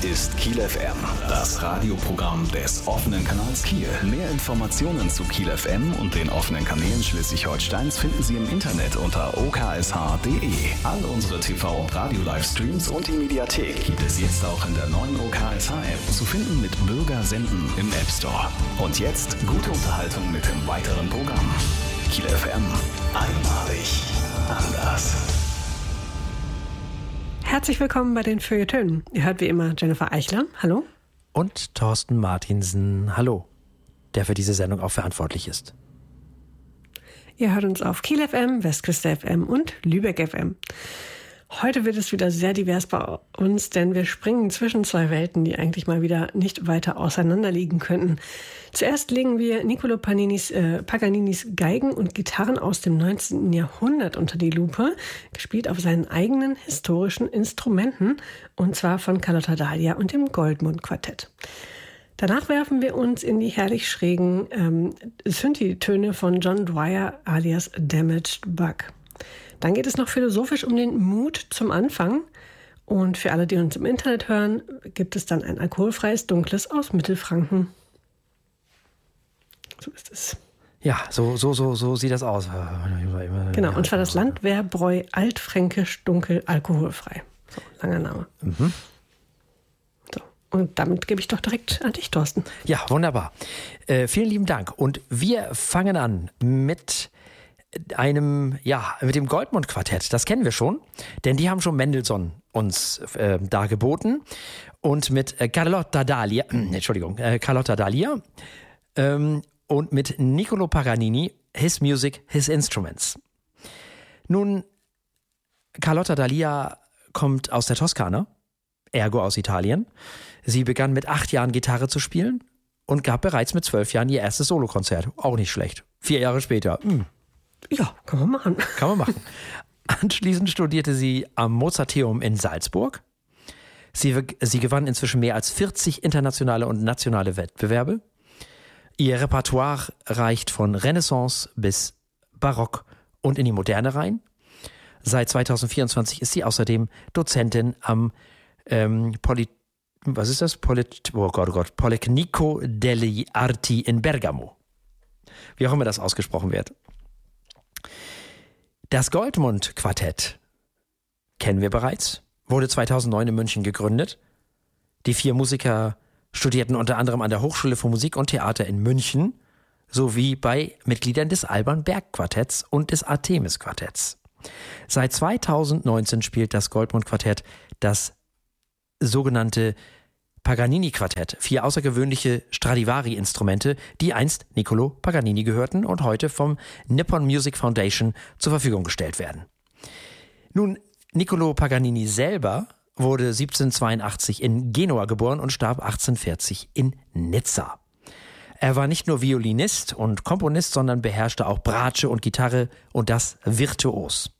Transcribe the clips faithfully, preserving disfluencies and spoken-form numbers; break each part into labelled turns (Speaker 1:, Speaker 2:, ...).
Speaker 1: ist Kiel F M, das Radioprogramm des offenen Kanals Kiel. Mehr Informationen zu Kiel F M und den offenen Kanälen Schleswig-Holsteins finden Sie im Internet unter o k s h punkt d e. All unsere T V- und Radio-Livestreams und die Mediathek gibt es jetzt auch in der neuen O K S H-App, zu finden mit Bürger senden im App Store. Und jetzt gute Unterhaltung mit dem weiteren Programm. Kiel F M, einmalig anders.
Speaker 2: Herzlich willkommen bei den Feuilletönen. Ihr hört wie immer Jennifer Eichler. Hallo.
Speaker 3: Und Thorsten Martinsen. Hallo. Der für diese Sendung auch verantwortlich ist.
Speaker 2: Ihr hört uns auf Kiel F M, Westküste F M und Lübeck F M. Heute wird es wieder sehr divers bei uns, denn wir springen zwischen zwei Welten, die eigentlich mal wieder nicht weiter auseinander liegen könnten. Zuerst legen wir Niccolo Paganinis, äh, Paganinis Geigen und Gitarren aus dem neunzehnten Jahrhundert unter die Lupe, gespielt auf seinen eigenen historischen Instrumenten, und zwar von Carlotta Dalia und dem Goldmund-Quartett. Danach werfen wir uns in die herrlich schrägen ähm, Synthi-Töne von John Dwyer alias Damaged Bug. Dann geht es noch philosophisch um den Mut zum Anfang. Und für alle, die uns im Internet hören, gibt es dann ein alkoholfreies Dunkles aus Mittelfranken. So ist es.
Speaker 3: Ja, so, so, so, so sieht das aus.
Speaker 2: Genau, und zwar das Landwehrbräu Altfränkisch Dunkel alkoholfrei. So, langer Name.
Speaker 3: Mhm.
Speaker 2: So, und damit gebe ich doch direkt an dich, Thorsten.
Speaker 3: Ja, wunderbar. Äh, vielen lieben Dank. Und wir fangen an mit einem, ja, mit dem Goldmund-Quartett. Das kennen wir schon, denn die haben schon Mendelssohn uns äh, dargeboten. Und mit äh, Carlotta Dalia, äh, Entschuldigung, äh, Carlotta Dalia ähm, und mit Niccolo Paganini, His Music, His Instruments. Nun, Carlotta Dalia kommt aus der Toskana, ergo aus Italien. Sie begann mit acht Jahren Gitarre zu spielen und gab bereits mit zwölf Jahren ihr erstes Solokonzert. Auch nicht schlecht. Vier Jahre später. Mh.
Speaker 2: Ja, kann man machen.
Speaker 3: Kann man machen. Anschließend studierte sie am Mozarteum in Salzburg. Sie, sie gewann inzwischen mehr als vierzig internationale und nationale Wettbewerbe. Ihr Repertoire reicht von Renaissance bis Barock und in die Moderne rein. Seit zweitausendvierundzwanzig ist sie außerdem Dozentin am ähm, Poly, was ist das? Polit, oh Gott, oh Gott, Politecnico delle Arti in Bergamo. Wie auch immer das ausgesprochen wird. Das Goldmund-Quartett kennen wir bereits, wurde zweitausendneun in München gegründet. Die vier Musiker studierten unter anderem an der Hochschule für Musik und Theater in München sowie bei Mitgliedern des Alban Berg Quartetts und des Artemis Quartetts. Seit zweitausendneunzehn spielt das Goldmund-Quartett das sogenannte Paganini-Quartett, vier außergewöhnliche Stradivari-Instrumente, die einst Niccolo Paganini gehörten und heute vom Nippon Music Foundation zur Verfügung gestellt werden. Nun, Niccolo Paganini selber wurde siebzehnhundertzweiundachtzig in Genua geboren und starb achtzehnhundertvierzig in Nizza. Er war nicht nur Violinist und Komponist, sondern beherrschte auch Bratsche und Gitarre, und das virtuos.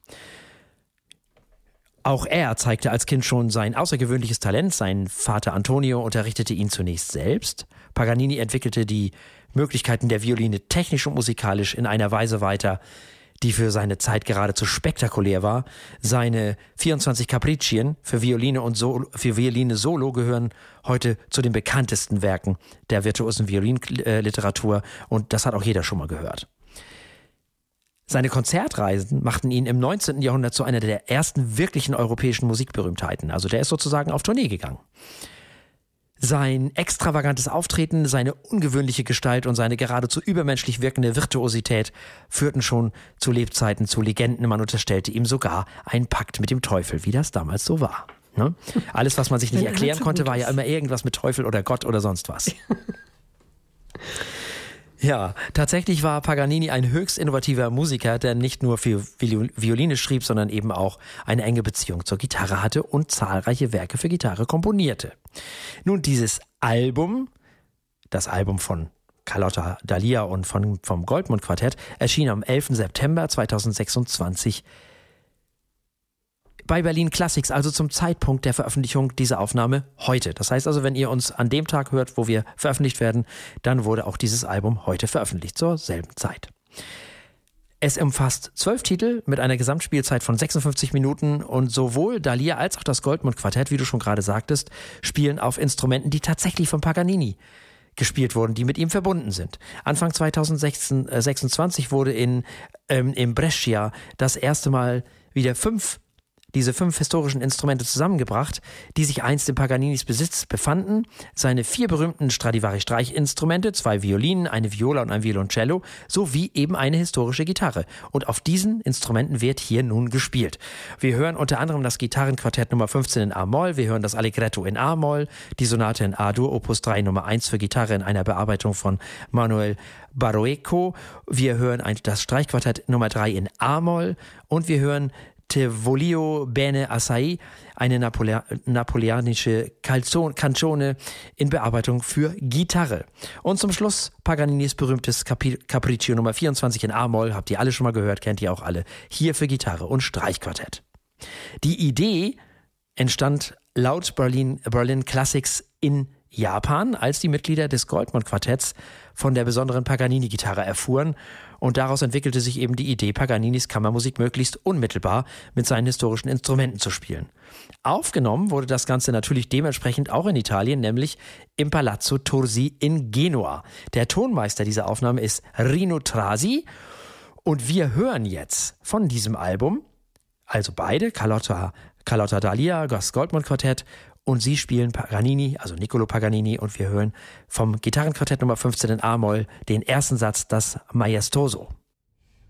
Speaker 3: Auch er zeigte als Kind schon sein außergewöhnliches Talent. Sein Vater Antonio unterrichtete ihn zunächst selbst. Paganini entwickelte die Möglichkeiten der Violine technisch und musikalisch in einer Weise weiter, die für seine Zeit geradezu spektakulär war. Seine vierundzwanzig Capricien für Violine und Solo, für Violine Solo gehören heute zu den bekanntesten Werken der virtuosen Violinliteratur, und das hat auch jeder schon mal gehört. Seine Konzertreisen machten ihn im neunzehnten Jahrhundert zu einer der ersten wirklichen europäischen Musikberühmtheiten. Also der ist sozusagen auf Tournee gegangen. Sein extravagantes Auftreten, seine ungewöhnliche Gestalt und seine geradezu übermenschlich wirkende Virtuosität führten schon zu Lebzeiten zu Legenden. Man unterstellte ihm sogar einen Pakt mit dem Teufel, wie das damals so war. Ne? Alles, was man sich nicht erklären konnte, war ja immer irgendwas mit Teufel oder Gott oder sonst was. Ja, tatsächlich war Paganini ein höchst innovativer Musiker, der nicht nur für Violine schrieb, sondern eben auch eine enge Beziehung zur Gitarre hatte und zahlreiche Werke für Gitarre komponierte. Nun, dieses Album, das Album von Carlotta Dalia und von, vom Goldmund-Quartett, erschien am elften September zweitausendsechsundzwanzig bei Berlin Classics, also zum Zeitpunkt der Veröffentlichung dieser Aufnahme heute. Das heißt also, wenn ihr uns an dem Tag hört, wo wir veröffentlicht werden, dann wurde auch dieses Album heute veröffentlicht, zur selben Zeit. Es umfasst zwölf Titel mit einer Gesamtspielzeit von sechsundfünfzig Minuten und sowohl Dalia als auch das Goldmund-Quartett, wie du schon gerade sagtest, spielen auf Instrumenten, die tatsächlich von Paganini gespielt wurden, die mit ihm verbunden sind. Anfang zweitausendsechsundzwanzig wurde in, ähm, in Brescia das erste Mal wieder fünf diese fünf historischen Instrumente zusammengebracht, die sich einst in Paganinis Besitz befanden. Seine vier berühmten Stradivari-Streichinstrumente, zwei Violinen, eine Viola und ein Violoncello, sowie eben eine historische Gitarre. Und auf diesen Instrumenten wird hier nun gespielt. Wir hören unter anderem das Gitarrenquartett Nummer fünfzehn in A-Moll, wir hören das Allegretto in A-Moll, die Sonate in A-Dur, Opus drei Nummer eins für Gitarre in einer Bearbeitung von Manuel Barrueco. Wir hören ein, das Streichquartett Nummer drei in A-Moll und wir hören Te voglio bene assai, eine Napolea- napoleonische Calzo- Canzone in Bearbeitung für Gitarre. Und zum Schluss Paganinis berühmtes Capi- Capriccio Nummer vierundzwanzig in A-Moll, habt ihr alle schon mal gehört, kennt ihr auch alle, hier für Gitarre und Streichquartett. Die Idee entstand laut Berlin, Berlin Classics in Japan, als die Mitglieder des Goldmund-Quartetts von der besonderen Paganini-Gitarre erfuhren. Und daraus entwickelte sich eben die Idee, Paganinis Kammermusik möglichst unmittelbar mit seinen historischen Instrumenten zu spielen. Aufgenommen wurde das Ganze natürlich dementsprechend auch in Italien, nämlich im Palazzo Tursi in Genua. Der Tonmeister dieser Aufnahme ist Rino Trasi. Und wir hören jetzt von diesem Album, also beide, Carlotta, Carlotta Dalia, das Goldmund-Quartett, und sie spielen Paganini, also Niccolo Paganini, und wir hören vom Gitarrenquartett Nummer fünfzehn in A-Moll den ersten Satz, das Maestoso.